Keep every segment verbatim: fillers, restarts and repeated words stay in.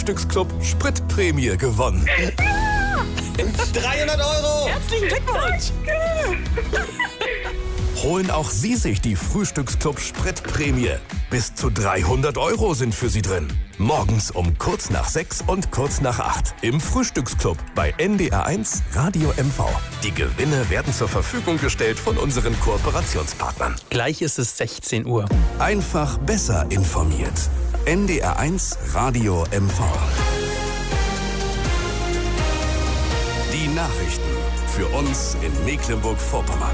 Frühstücksclub Spritprämie gewonnen. dreihundert Euro! Herzlichen Glückwunsch! Holen auch Sie sich die Frühstücksclub Spritprämie. Bis zu dreihundert Euro sind für Sie drin. Morgens um kurz nach sechs und kurz nach acht im Frühstücksclub bei N D R eins Radio M V. Die Gewinne werden zur Verfügung gestellt von unseren Kooperationspartnern. Gleich ist es sechzehn Uhr. Einfach besser informiert. N D R eins Radio M V. Die Nachrichten für uns in Mecklenburg-Vorpommern.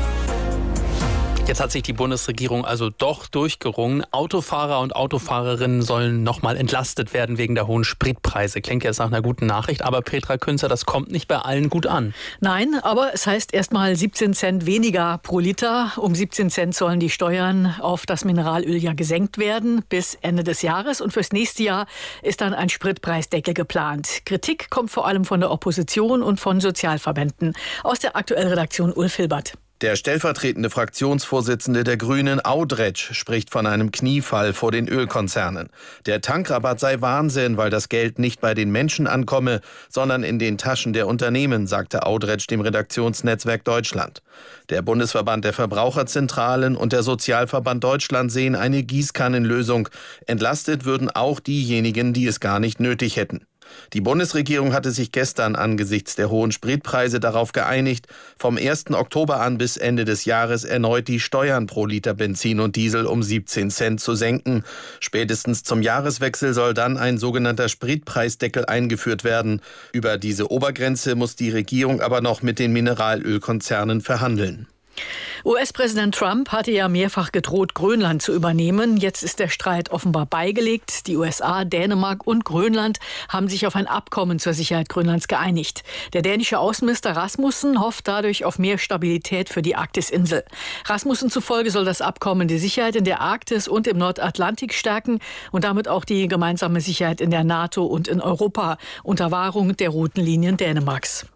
Jetzt hat sich die Bundesregierung also doch durchgerungen. Autofahrer und Autofahrerinnen sollen nochmal entlastet werden wegen der hohen Spritpreise. Klingt jetzt nach einer guten Nachricht, aber Petra Künzer, das kommt nicht bei allen gut an. Nein, aber es heißt erstmal siebzehn Cent weniger pro Liter. Um siebzehn Cent sollen die Steuern auf das Mineralöl ja gesenkt werden bis Ende des Jahres. Und fürs nächste Jahr ist dann ein Spritpreisdeckel geplant. Kritik kommt vor allem von der Opposition und von Sozialverbänden. Aus der aktuellen Redaktion Ulf Hilbert. Der stellvertretende Fraktionsvorsitzende der Grünen, Audretsch, spricht von einem Kniefall vor den Ölkonzernen. Der Tankrabatt sei Wahnsinn, weil das Geld nicht bei den Menschen ankomme, sondern in den Taschen der Unternehmen, sagte Audretsch dem Redaktionsnetzwerk Deutschland. Der Bundesverband der Verbraucherzentralen und der Sozialverband Deutschland sehen eine Gießkannenlösung. Entlastet würden auch diejenigen, die es gar nicht nötig hätten. Die Bundesregierung hatte sich gestern angesichts der hohen Spritpreise darauf geeinigt, vom ersten Oktober an bis Ende des Jahres erneut die Steuern pro Liter Benzin und Diesel um siebzehn Cent zu senken. Spätestens zum Jahreswechsel soll dann ein sogenannter Spritpreisdeckel eingeführt werden. Über diese Obergrenze muss die Regierung aber noch mit den Mineralölkonzernen verhandeln. U S-Präsident Trump hatte ja mehrfach gedroht, Grönland zu übernehmen. Jetzt ist der Streit offenbar beigelegt. Die U S A, Dänemark und Grönland haben sich auf ein Abkommen zur Sicherheit Grönlands geeinigt. Der dänische Außenminister Rasmussen hofft dadurch auf mehr Stabilität für die Arktisinsel. Rasmussen zufolge soll das Abkommen die Sicherheit in der Arktis und im Nordatlantik stärken und damit auch die gemeinsame Sicherheit in der NATO und in Europa unter Wahrung der roten Linien Dänemarks.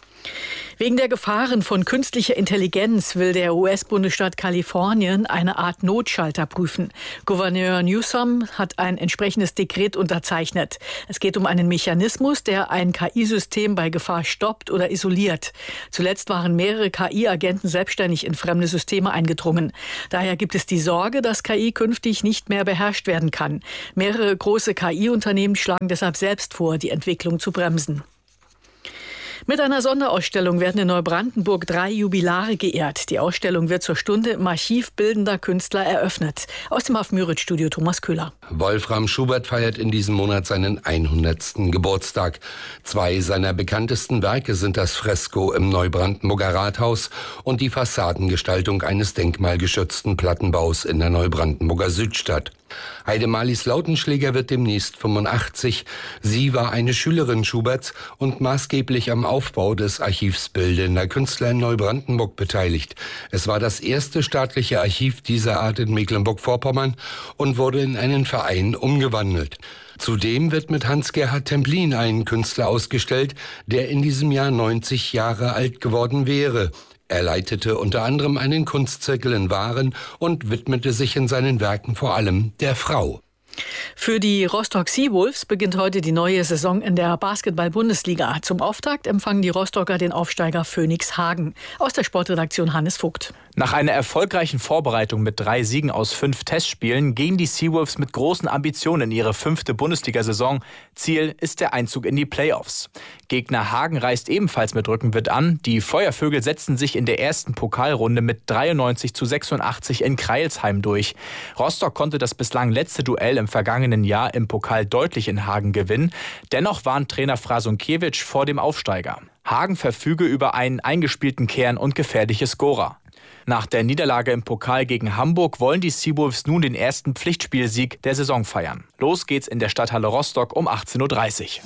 Wegen der Gefahren von künstlicher Intelligenz will der U S-Bundesstaat Kalifornien eine Art Notschalter prüfen. Gouverneur Newsom hat ein entsprechendes Dekret unterzeichnet. Es geht um einen Mechanismus, der ein K I-System bei Gefahr stoppt oder isoliert. Zuletzt waren mehrere K I-Agenten selbstständig in fremde Systeme eingedrungen. Daher gibt es die Sorge, dass K I künftig nicht mehr beherrscht werden kann. Mehrere große K I-Unternehmen schlagen deshalb selbst vor, die Entwicklung zu bremsen. Mit einer Sonderausstellung werden in Neubrandenburg drei Jubilare geehrt. Die Ausstellung wird zur Stunde im Archiv bildender Künstler eröffnet. Aus dem Haff-Müritz-Studio Thomas Köhler. Wolfram Schubert feiert in diesem Monat seinen hundertsten Geburtstag. Zwei seiner bekanntesten Werke sind das Fresko im Neubrandenburger Rathaus und die Fassadengestaltung eines denkmalgeschützten Plattenbaus in der Neubrandenburger Südstadt. Heidemalis Lautenschläger wird demnächst fünfundachtzig. Sie war eine Schülerin Schuberts und maßgeblich am Aufbau des Archivs bildender Künstler in Neubrandenburg beteiligt. Es war das erste staatliche Archiv dieser Art in Mecklenburg-Vorpommern und wurde in einen Verein umgewandelt. Zudem wird mit Hans-Gerhard Templin ein Künstler ausgestellt, der in diesem Jahr neunzig Jahre alt geworden wäre. Er leitete unter anderem einen Kunstzirkel in Waren und widmete sich in seinen Werken vor allem der Frau. Für die Rostock Seawolves beginnt heute die neue Saison in der Basketball-Bundesliga. Zum Auftakt empfangen die Rostocker den Aufsteiger Phoenix Hagen. Aus der Sportredaktion Hannes Vogt. Nach einer erfolgreichen Vorbereitung mit drei Siegen aus fünf Testspielen gehen die Seawolves mit großen Ambitionen in ihre fünfte Bundesliga-Saison. Ziel ist der Einzug in die Playoffs. Gegner Hagen reist ebenfalls mit Rückenwind an. Die Feuervögel setzten sich in der ersten Pokalrunde mit dreiundneunzig zu sechsundachtzig in Crailsheim durch. Rostock konnte das bislang letzte Duell im vergangenen Jahr im Pokal deutlich in Hagen gewinnen. Dennoch warnt Trainer Frasunkiewicz vor dem Aufsteiger. Hagen verfüge über einen eingespielten Kern und gefährliche Scorer. Nach der Niederlage im Pokal gegen Hamburg wollen die Seawolves nun den ersten Pflichtspielsieg der Saison feiern. Los geht's in der Stadthalle Rostock um achtzehn Uhr dreißig.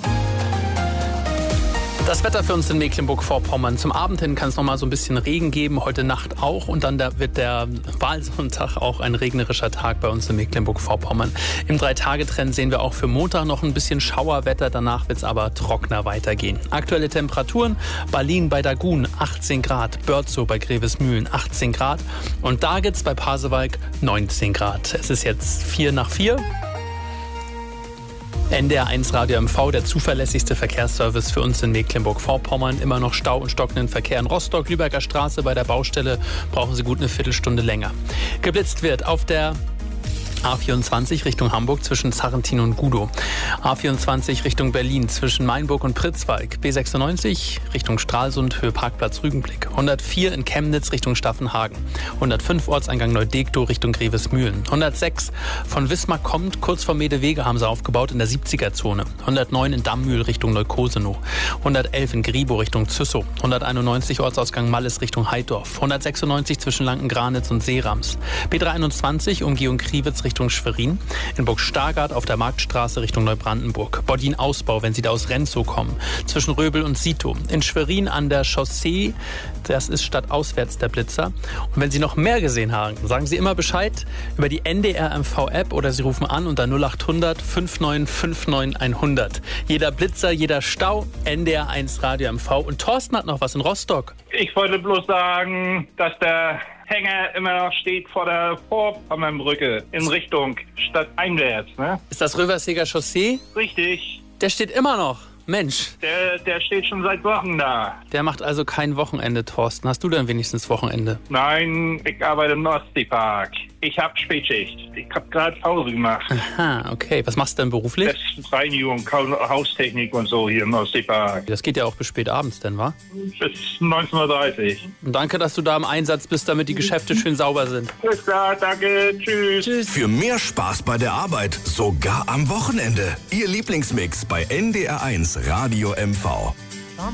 Das Wetter für uns in Mecklenburg-Vorpommern. Zum Abend hin kann es noch mal so ein bisschen Regen geben, heute Nacht auch. Und dann da wird der Wahlsonntag auch ein regnerischer Tag bei uns in Mecklenburg-Vorpommern. Im Drei-Tage-Trend sehen wir auch für Montag noch ein bisschen Schauerwetter. Danach wird es aber trockener weitergehen. Aktuelle Temperaturen: Berlin bei Dagun achtzehn Grad, Börzow bei Grevesmühlen achtzehn Grad und Dargitz bei Pasewalk neunzehn Grad. Es ist jetzt vier nach vier. N D R eins Radio M V, der zuverlässigste Verkehrsservice für uns in Mecklenburg-Vorpommern. Immer noch Stau und stockenden Verkehr in Rostock, Lübecker Straße. Bei der Baustelle brauchen Sie gut eine Viertelstunde länger. Geblitzt wird auf der A vierundzwanzig Richtung Hamburg zwischen Sarrentin und Gudow. A vierundzwanzig Richtung Berlin zwischen Mainburg und Pritzwalk. B sechsundneunzig Richtung Stralsund, Höhe Parkplatz Rügenblick. hundertvier in Chemnitz Richtung Staffenhagen. hundertfünf Ortseingang Neudektow Richtung Grevesmühlen. hundertsechs von Wismar kommt, kurz vor Medewege haben sie aufgebaut in der siebziger-Zone. hundertneun in Dammmühl Richtung Neukosenow. hundertelf in Gribow Richtung Züssow. hunderteinundneunzig Ortsausgang Malles Richtung Heidorf. hundertsechsundneunzig zwischen Lankengranitz und Seerams. B dreiundzwanzig Umgehung Kriwitz Richtung Schwerin. In Burg-Stargard auf der Marktstraße Richtung Neubrandenburg. Bodin-Ausbau, wenn Sie da aus Renzow kommen. Zwischen Röbel und Sito. In Schwerin an der Chaussee, das ist stadtauswärts der Blitzer. Und wenn Sie noch mehr gesehen haben, sagen Sie immer Bescheid über die N D R M V-App oder Sie rufen an unter null acht hundert fünfundneunzig neunundfünfzig hundert. Jeder Blitzer, jeder Stau, N D R eins Radio M V. Und Thorsten hat noch was in Rostock. Ich wollte bloß sagen, dass der Hänger immer noch steht vor der Vorpommernbrücke in Richtung Stadt einwärts. Ne? Ist das Röverseger Chaussee? Richtig. Der steht immer noch. Mensch. Der, der steht schon seit Wochen da. Der macht also kein Wochenende, Thorsten. Hast du denn wenigstens Wochenende? Nein, ich arbeite im Ostseepark. Ich habe Spätschicht. Ich habe gerade Pause gemacht. Aha, okay. Was machst du denn beruflich? Das ist Reinigung, Haustechnik und so hier im Ostseepark. Das geht ja auch bis spät abends denn, wa? Bis neunzehn Uhr dreißig. Und danke, dass du da im Einsatz bist, damit die Geschäfte schön sauber sind. Alles klar, danke. Tschüss. Tschüss. Für mehr Spaß bei der Arbeit, sogar am Wochenende. Ihr Lieblingsmix bei N D R eins Radio M V.